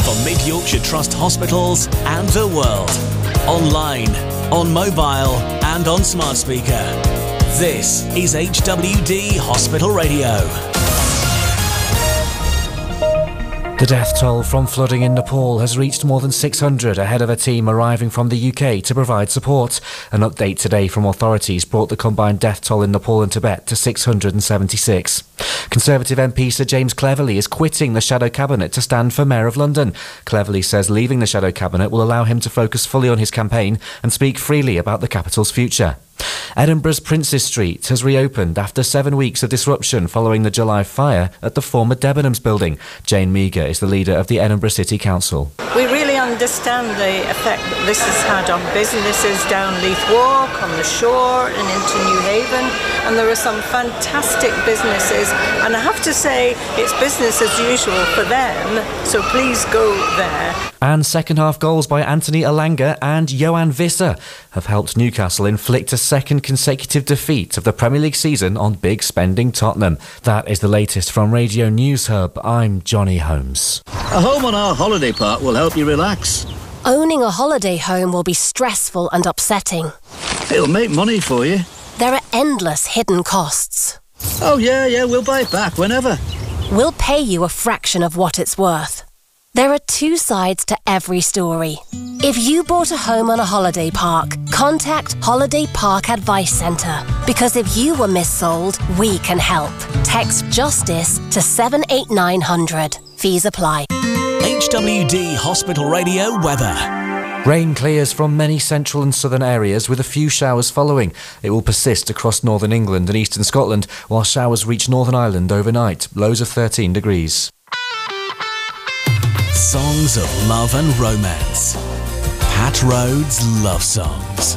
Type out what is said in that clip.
for Mid Yorkshire Trust hospitals and the world. Online, on mobile and on smart speaker. This is HWD Hospital Radio. The death toll from flooding in Nepal has reached more than 600 ahead of a team arriving from the UK to provide support. An update today from authorities brought the combined death toll in Nepal and Tibet to 676. Conservative MP Sir James Cleverly is quitting the Shadow Cabinet to stand for Mayor of London. Cleverly says leaving the Shadow Cabinet will allow him to focus fully on his campaign and speak freely about the capital's future. Edinburgh's Princes Street has reopened after 7 weeks of disruption following the July fire at the former Debenhams building. Jane Meagher is the leader of the Edinburgh City Council. We really understand the effect that this has had on businesses down Leith Walk, on the shore and into New Haven, and there are some fantastic businesses, and I have to say it's business as usual for them, so please go there. And second-half goals by Anthony Elanga and Johan Visser have helped Newcastle inflict a second consecutive defeat of the Premier League season on big-spending Tottenham. That is the latest from Radio News Hub. I'm Johnny Holmes. A home on our holiday park will help you relax. Owning a holiday home will be stressful and upsetting. It'll make money for you. There are endless hidden costs. Oh, yeah, we'll buy it back whenever. We'll pay you a fraction of what it's worth. There are two sides to every story. If you bought a home on a holiday park, contact Holiday Park Advice Centre. Because if you were missold, we can help. Text JUSTICE to 78900. Fees apply. HWD Hospital Radio weather. Rain clears from many central and southern areas with a few showers following. It will persist across northern England and eastern Scotland, while showers reach Northern Ireland overnight, lows of 13 degrees. Songs of love and romance. Pat Rhodes Love Songs.